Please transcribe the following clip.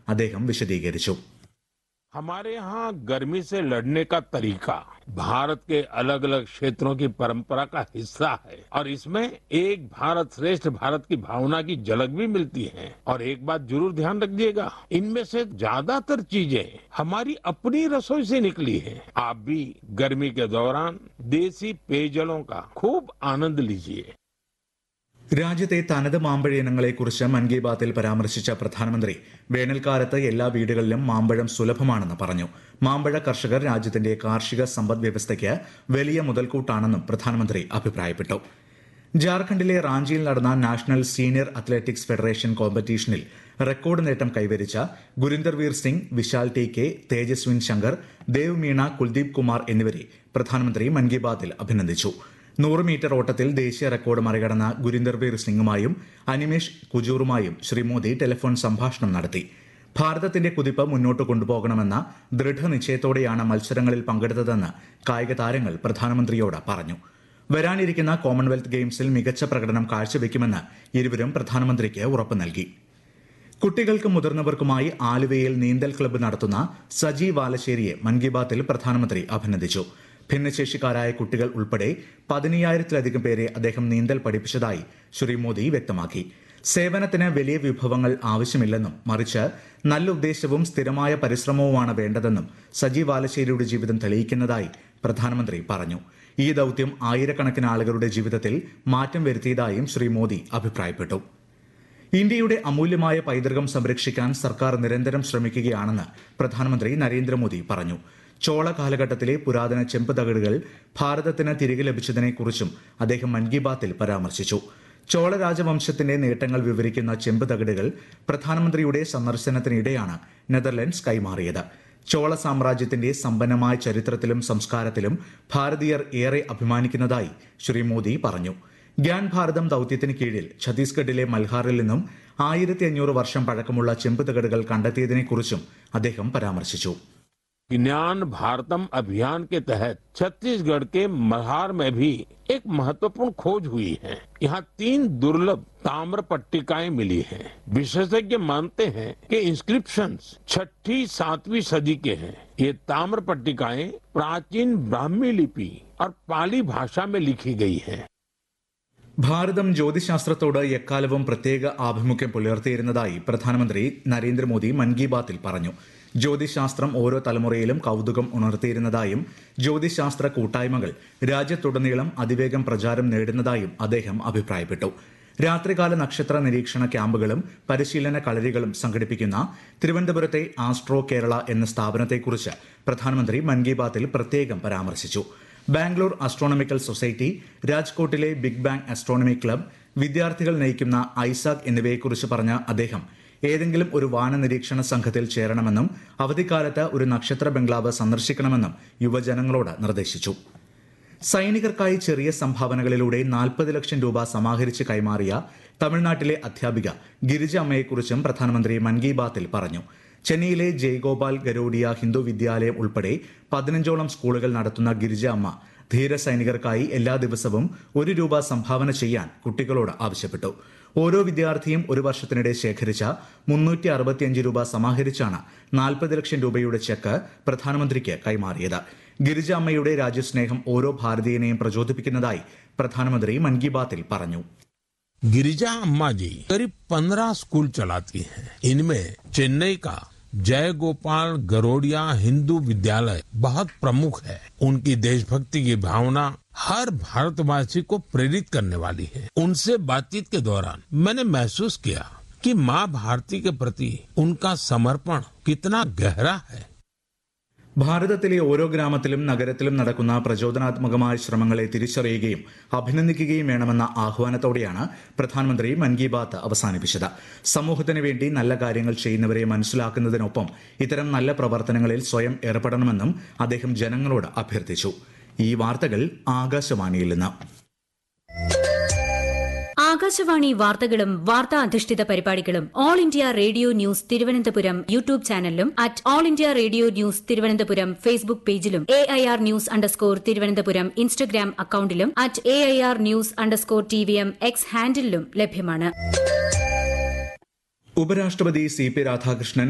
അദ്ദേഹം വിശദീകരിച്ചു. हमारे यहाँ गर्मी से लड़ने का तरीका भारत के अलग अलग क्षेत्रों की परंपरा का हिस्सा है और इसमें एक भारत श्रेष्ठ भारत की भावना की झलक भी मिलती है। और एक बात जरूर ध्यान रखिएगा, इनमें से ज्यादातर चीजें हमारी अपनी रसोई से निकली है। आप भी गर्मी के दौरान देसी पेयजलों का खूब आनंद लीजिए. രാജ്യത്തെ തനത് മാമ്പഴ ഇനങ്ങളെക്കുറിച്ച് മൻ കി ബാത്തിൽ പരാമർശിച്ച പ്രധാനമന്ത്രി വേനൽക്കാലത്ത് എല്ലാ വീടുകളിലും മാമ്പഴം സുലഭമാണെന്ന് പറഞ്ഞു. മാമ്പഴ കർഷകർ രാജ്യത്തിന്റെ കാർഷിക സമ്പദ് വ്യവസ്ഥയ്ക്ക് വലിയ മുതൽക്കൂട്ടാണെന്നും പ്രധാനമന്ത്രി അഭിപ്രായപ്പെട്ടു. ജാർഖണ്ഡിലെ റാഞ്ചിയിൽ നടന്ന national senior athletics federation കോമ്പറ്റീഷനിൽ record നേട്ടം കൈവരിച്ച ഗുരിന്ദർവീർ സിംഗ്, വിശാൽ ടി കെ, തേജസ്വിൻ ശങ്കർ, ദേവ് മീണ, കുൽദീപ് കുമാർ എന്നിവരെ പ്രധാനമന്ത്രി മൻ കി ബാത്തിൽ അഭിനന്ദിച്ചു. 100 മീറ്റർ ഓട്ടത്തിൽ ദേശീയ റെക്കോർഡ് മറികടന്ന ഗുരിന്ദർവീർ സിംഗുമായും അനിമേഷ് കുജൂറുമായും ശ്രീ മോദി ടെലിഫോൺ സംഭാഷണം നടത്തി. ഭാരതത്തിന്റെ കുതിപ്പ് മുന്നോട്ട് കൊണ്ടുപോകണമെന്ന ദൃഢനിശ്ചയത്തോടെയാണ് മത്സരങ്ങളിൽ പങ്കെടുത്തതെന്ന് കായിക താരങ്ങൾ പ്രധാനമന്ത്രിയോട് പറഞ്ഞു. വരാനിരിക്കുന്ന കോമൺവെൽത്ത് ഗെയിംസിൽ മികച്ച പ്രകടനം കാഴ്ചവെക്കുമെന്ന് ഇരുവരും പ്രധാനമന്ത്രിക്ക് ഉറപ്പ് നൽകി. കുട്ടികൾക്കും മുതിർന്നവർക്കുമായി ആലുവയിൽ നീന്തൽ ക്ലബ്ബ് നടത്തുന്ന സജി വാലശ്ശേരിയെ മൻ കി ബാത്തിൽ പ്രധാനമന്ത്രി അഭിനന്ദിച്ചു. ഭിന്നശേഷിക്കാരായ കുട്ടികൾ ഉൾപ്പെടെ 15,000-ലധികം പേരെ അദ്ദേഹം നീന്തൽ പഠിപ്പിച്ചതായി ശ്രീ മോദി വ്യക്തമാക്കി. സേവനത്തിന് വലിയ വിഭവങ്ങൾ ആവശ്യമില്ലെന്നും മറിച്ച് നല്ല ഉദ്ദേശവും സ്ഥിരമായ പരിശ്രമവുമാണ് വേണ്ടതെന്നും സജി വാലശ്ശേരിയുടെ ജീവിതം തെളിയിക്കുന്നതായി പ്രധാനമന്ത്രി പറഞ്ഞു. ഈ ദൌത്യം ആയിരക്കണക്കിന് ആളുകളുടെ ജീവിതത്തിൽ മാറ്റം വരുത്തിയതായും ശ്രീ മോദി അഭിപ്രായപ്പെട്ടു. ഇന്ത്യയുടെ അമൂല്യമായ പൈതൃകം സംരക്ഷിക്കാൻ സർക്കാർ നിരന്തരം ശ്രമിക്കുകയാണെന്ന് പ്രധാനമന്ത്രി നരേന്ദ്രമോദി പറഞ്ഞു. ചോള കാലഘട്ടത്തിലെ പുരാതന ചെമ്പ് തകിടുകൾ ഭാരതത്തിന് തിരികെ ലഭിച്ചതിനെക്കുറിച്ചും അദ്ദേഹം മൻ കി ബാത്തിൽ പരാമർശിച്ചു. ചോള രാജവംശത്തിന്റെ നേട്ടങ്ങൾ വിവരിക്കുന്ന ചെമ്പ് തകിടുകൾ പ്രധാനമന്ത്രിയുടെ സന്ദർശനത്തിനിടെയാണ് നെതർലൻഡ്സ് കൈമാറിയത്. ചോള സാമ്രാജ്യത്തിന്റെ സമ്പന്നമായ ചരിത്രത്തിലും സംസ്കാരത്തിലും ഭാരതീയർ ഏറെ അഭിമാനിക്കുന്നതായി ശ്രീ മോദി പറഞ്ഞു. ഗ്യാൻ ഭാരതം ദൌത്യത്തിന് കീഴിൽ ഛത്തീസ്ഗഡിലെ മൽഹാറിൽ നിന്നും 1500 വർഷം പഴക്കമുള്ള ചെമ്പ് തകിടുകൾ കണ്ടെത്തിയതിനെക്കുറിച്ചും അദ്ദേഹം പരാമർശിച്ചു. ज्ञान भारतम अभियान के तहत छत्तीसगढ़ के मल्हार में भी एक महत्वपूर्ण खोज हुई है. यहाँ 3 दुर्लभ ताम्र पट्टिकाएं मिली हैं. विशेषज्ञ मानते हैं कि इंस्क्रिप्शंस 6वीं-7वीं सदी के हैं. ये ताम्र पट्टिकाएं प्राचीन ब्राह्मी लिपि और पाली भाषा में लिखी गई हैं. ഭാരതം ജ്യോതിശാസ്ത്രത്തോട് എക്കാലവും പ്രത്യേക ആഭിമുഖ്യം പുലർത്തിയിരുന്നതായി പ്രധാനമന്ത്രി നരേന്ദ്രമോദി മൻ കി ബാത്തിൽ പറഞ്ഞു. ജ്യോതിശാസ്ത്രം ഓരോ തലമുറയിലും കൌതുകം ഉണർത്തിയിരുന്നതായും ജ്യോതിശാസ്ത്ര കൂട്ടായ്മകൾ രാജ്യത്തുടനീളം അതിവേഗം പ്രചാരം നേടുന്നതായും അദ്ദേഹം അഭിപ്രായപ്പെട്ടു. രാത്രികാല നക്ഷത്ര നിരീക്ഷണ ക്യാമ്പുകളും പരിശീലന കളരികളും സംഘടിപ്പിക്കുന്ന തിരുവനന്തപുരത്തെ ആസ്ട്രോ കേരള എന്ന സ്ഥാപനത്തെക്കുറിച്ച് പ്രധാനമന്ത്രി മൻ കി ബാത്തിൽ പ്രത്യേകം പരാമർശിച്ചു. Bangalore astronomical society, രാജ്കോട്ടിലെ big bang astronomy club, വിദ്യാർത്ഥികൾ നയിക്കുന്ന ഐസാക് എന്നിവയെക്കുറിച്ച് പറഞ്ഞ അദ്ദേഹം ഏതെങ്കിലും ഒരു വാന നിരീക്ഷണ സംഘത്തിൽ ചേരണമെന്നും അവധിക്കാലത്ത് ഒരു നക്ഷത്ര ബംഗ്ലാവ് സന്ദർശിക്കണമെന്നും യുവജനങ്ങളോട് നിർദ്ദേശിച്ചു. സൈനികർക്കായി ചെറിയ സംഭാവനകളിലൂടെ 40 ലക്ഷം രൂപ സമാഹരിച്ച് കൈമാറിയ തമിഴ്നാട്ടിലെ അധ്യാപിക ഗിരിജ അമ്മയെക്കുറിച്ചും പ്രധാനമന്ത്രി മൻ കി ബാത്തിൽ പറഞ്ഞു. ചെന്നൈയിലെ ജയ്ഗോപാൽ ഗരോഡിയ ഹിന്ദു വിദ്യാലയം ഉൾപ്പെടെ 15ഓളം സ്കൂളുകൾ നടത്തുന്ന ഗിരിജ അമ്മ ധീര സൈനികർക്കായി എല്ലാ ദിവസവും 1 രൂപ സംഭാവന ചെയ്യാൻ കുട്ടികളോട് ആവശ്യപ്പെട്ടു. ഓരോ വിദ്യാർത്ഥിയും ഒരു വർഷത്തിനിടെ ശേഖരിച്ച 365 രൂപ സമാഹരിച്ചാണ് 40 ലക്ഷം രൂപയുടെ ചെക്ക് പ്രധാനമന്ത്രിക്ക് കൈമാറിയത്. ഗിരിജ അമ്മയുടെ രാജ്യസ്നേഹം ഓരോ ഭാരതീയനെയും പ്രചോദിപ്പിക്കുന്നതായി പ്രധാനമന്ത്രി മൻ കി ബാത്തിൽ പറഞ്ഞു. गिरिजा अम्मा जी करीब 15 स्कूल चलाती हैं. इनमें चेन्नई का जय गोपाल गरोडिया हिंदू विद्यालय बहुत प्रमुख है. उनकी देशभक्ति की भावना हर भारतवासी को प्रेरित करने वाली है. उनसे बातचीत के दौरान मैंने महसूस किया कि माँ भारती के प्रति उनका समर्पण कितना गहरा है. ഭാരതത്തിലെ ഓരോ ഗ്രാമത്തിലും നഗരത്തിലും നടക്കുന്ന പ്രചോദനാത്മകമായ ശ്രമങ്ങളെ തിരിച്ചറിയുകയും അഭിനന്ദിക്കുകയും വേണമെന്ന ആഹ്വാനത്തോടെയാണ് പ്രധാനമന്ത്രി മൻ കി ബാത്ത് അവസാനിപ്പിച്ചത്. സമൂഹത്തിന് വേണ്ടി നല്ല കാര്യങ്ങൾ ചെയ്യുന്നവരെ മനസ്സിലാക്കുന്നതിനൊപ്പം ഇത്തരം നല്ല പ്രവർത്തനങ്ങളിൽ സ്വയം ഏർപ്പെടണമെന്നും അദ്ദേഹം ജനങ്ങളോട് അഭ്യർത്ഥിച്ചു. ഈ വാർത്തകൾ ആകാശവാണിയിൽ നിന്ന്. ആകാശവാണി വാർത്തകളും വാർത്താ അധിഷ്ഠിത പരിപാടികളും all India radio news Thiruvananthapuram YouTube ചാനലിലും at all India radio news Thiruvananthapuram Facebook പേജിലും AIR ന്യൂസ് _തിരുവനന്തപുരം ഇൻസ്റ്റഗ്രാം അക്കൌണ്ടിലും at AIR news _TVM X ഹാൻഡിലും ലഭ്യമാണ്. ഉപരാഷ്ട്രപതി CP രാധാകൃഷ്ണൻ